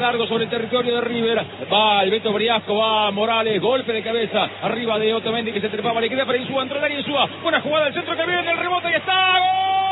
largo sobre el territorio de River. Va el Beto Briasco, va Morales, golpe de cabeza, arriba de Otamendi que se trepaba, le queda para Insúa, entró el área Insúa, buena jugada del centro que viene, el rebote y está, ¡gol!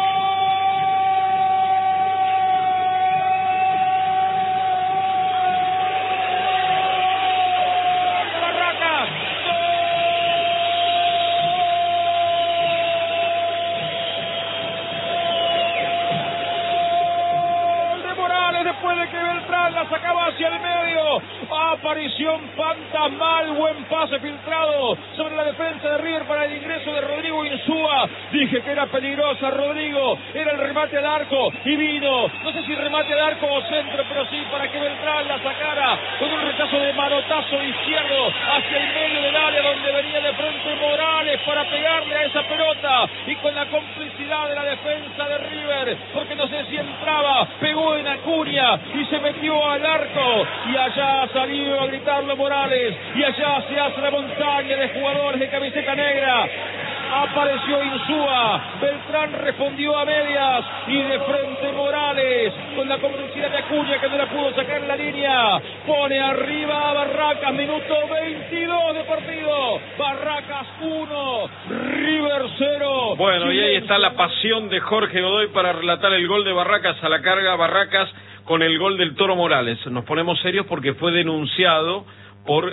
Después de que Beltrán la sacaba hacia el medio, aparición fantasmal, buen pase filtrado sobre la defensa de River para el ingreso de Rodrigo Insúa. Dije que era peligrosa Rodrigo, era el remate al arco y vino, no sé si remate al arco o centro, pero sí para que Beltrán la sacara con un rechazo de manotazo izquierdo hacia el medio del área donde venía de frente Morales para pegarle a esa pelota y con la complicidad de la defensa de River, porque no sé si entraba, pegó en Acuña y se metió al arco y allá salió a gritarlo Morales y allá se hace la montaña de jugadores de camiseta negra. Apareció Insúa, Beltrán respondió a medias y de frente Morales con la complicidad de Acuña que no la pudo sacar en la línea, pone arriba a Barracas, minuto 22 de partido, Barracas 1, River 0. Bueno, y ahí está la pasión de Jorge Godoy para relatar el gol de Barracas, a la carga Barracas con el gol del Toro Morales. Nos ponemos serios porque fue denunciado por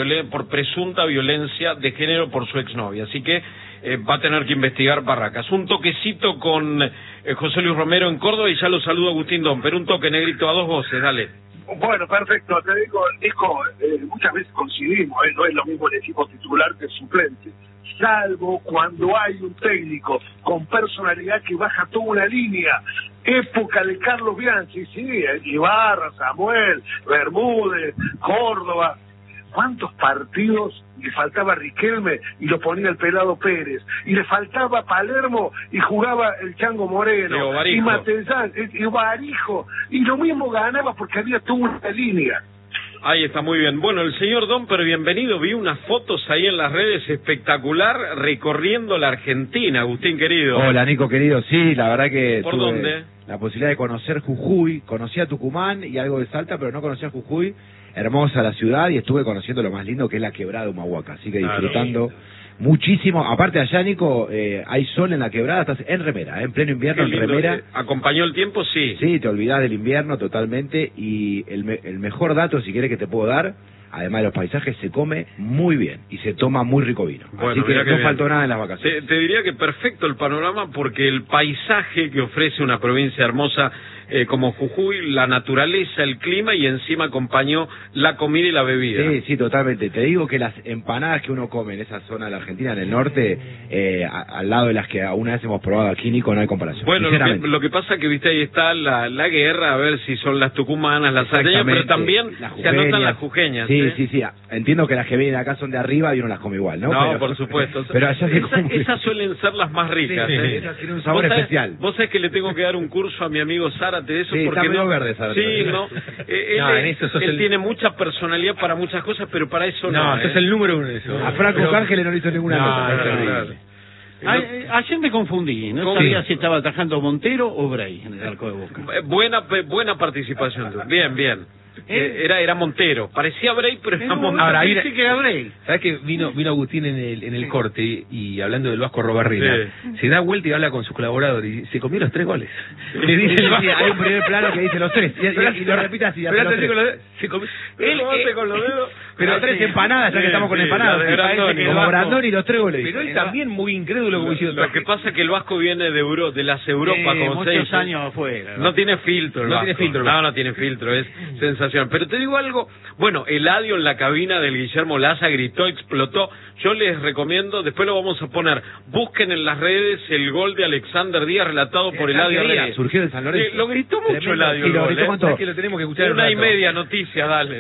presunta violencia de género por su exnovia, así que va a tener que investigar Barracas. Un toquecito con José Luis Romero en Córdoba y ya lo saludo Agustín Dom, pero un toque, negrito, a dos voces, dale. Bueno, perfecto, te digo, Nico, muchas veces coincidimos, no es lo mismo el equipo titular que el suplente, salvo cuando hay un técnico con personalidad que baja toda una línea. Época de Carlos Bianchi, sí, Ibarra, Samuel, Bermúdez, Córdoba. ¿Cuántos partidos le faltaba a Riquelme y lo ponía el Pelado Pérez? Y le faltaba a Palermo y jugaba el Chango Moreno. Y Matellán, y Barijo. Y lo mismo ganaba porque había toda una línea. Ahí está, muy bien. Bueno, el señor Domper, bienvenido. Vi unas fotos ahí en las redes espectacular recorriendo la Argentina, Agustín querido. Hola, Nico querido. Sí, la verdad que ¿por tuve dónde? La posibilidad de conocer Jujuy. Conocía Tucumán y algo de Salta, pero no conocía Jujuy. Hermosa la ciudad y estuve conociendo lo más lindo que es la quebrada de Humahuaca. Así que disfrutando muchísimo. Aparte allá, Nico, hay sol en la quebrada, estás en remera, en pleno invierno, en remera. ¿Acompañó el tiempo? Sí. Sí, te olvidás del invierno totalmente. Y el mejor dato, si querés, que te puedo dar, además de los paisajes, se come muy bien y se toma muy rico vino. Bueno, así que no faltó nada en las vacaciones. Te diría que perfecto el panorama porque el paisaje que ofrece una provincia hermosa como Jujuy, la naturaleza, el clima y encima acompañó la comida y la bebida. Sí, sí, totalmente. Te digo que las empanadas que uno come en esa zona de la Argentina, en el norte, al lado de las que una vez hemos probado aquí, Nico, no hay comparación. Bueno, lo que pasa que, viste, ahí está la guerra, a ver si son las tucumanas, las salteñas, pero también se anotan las jujeñas. Sí, sí. Entiendo que las que vienen acá son de arriba y uno las come igual, ¿no? No, pero, por supuesto. Pero allá esas suelen ser las más ricas. Sí, esas tienen un sabor especial. Vos sabés que le tengo que dar un curso a mi amigo Zárate de eso, sí, porque no verde, Zárate. Sí, no. Él tiene mucha personalidad para muchas cosas, pero para eso no. No, ese es el número uno de eso. A Franco Cángeles no le hizo ninguna nota. Ayer me confundí, no sabía si estaba atajando Montero o Bray en el arco de Boca. Buena participación. Bien. Era Montero, parecía Bray, pero era Montero. Ahora, dice que era Bray. ¿Sabes que vino Agustín en el corte y hablando del Vasco Robarrena, se da vuelta y habla con sus colaboradores y se comió los 3 goles? Le dice el Vasco, hay un primer plano que dice los 3 y lo repite así. Se comió con los dedos. Pero 3 empanadas, ya que estamos con empanadas. Como Brandoni, los 3 goles. Pero él también muy incrédulo como diciendo. Lo que pasa es que el Vasco viene de las Europas con muchos años afuera. No tiene filtro. No tiene filtro, es sensacional. Pero te digo algo, bueno, Eladio en la cabina del Guillermo Laza gritó, explotó. Yo les recomiendo, después lo vamos a poner, busquen en las redes el gol de Alexander Díaz relatado por Eladio Reyes. Surgió de San Lorenzo. Lo gritó mucho Eladio. Sí, que lo tenemos que escuchar. 1:30 noticia, dale.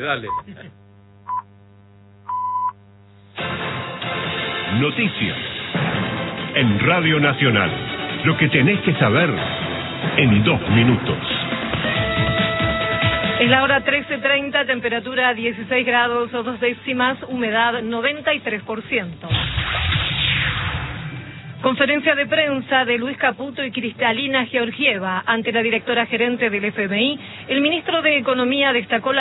Noticias en Radio Nacional. Lo que tenés que saber en 2 minutos. Es la hora 13:30, temperatura 16 grados o 2 décimas, humedad 93%. Conferencia de prensa de Luis Caputo y Cristalina Georgieva ante la directora gerente del FMI. El ministro de Economía destacó la